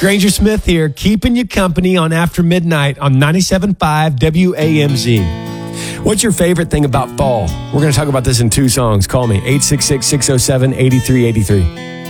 Granger Smith here, keeping you company on After Midnight on 97.5 WAMZ. What's your favorite thing about fall? We're going to talk about this in 2 songs. Call me, 866-607-8383.